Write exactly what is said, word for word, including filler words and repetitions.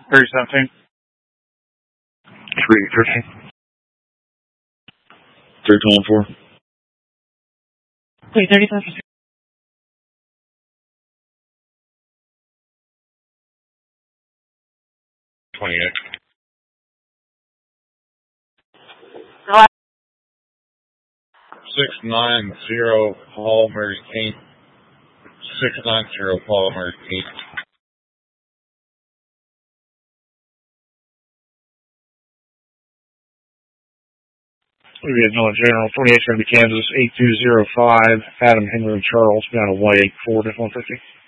thirty seventeen. three thirteen. three twenty-four. three thirty-seven. twenty-eight. six nine zero Paul Mary Kate. six nine zero Paul Mary Kate. We have North General, twenty-eight going to be Kansas, eight two zero five, Adam Henry Charles, down to one eight four, one fifty.